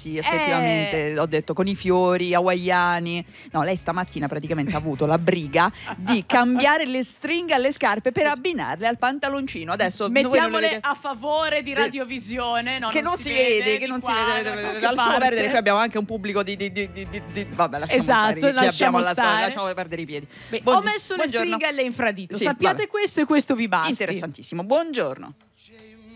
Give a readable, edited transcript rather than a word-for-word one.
sì, effettivamente, ho detto con i fiori hawaiani. No, lei stamattina praticamente ha avuto la briga di cambiare le stringhe alle scarpe per abbinarle al pantaloncino. Adesso mettiamole a favore di radiovisione, no, che non si vede, che non si vede. Lasciamo perdere, qui abbiamo anche un pubblico di vabbè, lasciamo stare, che abbiamo lasciamo perdere i piedi. Ho messo le stringhe all'infradito, sappiate questo e questo vi basta. Interessantissimo. Buongiorno.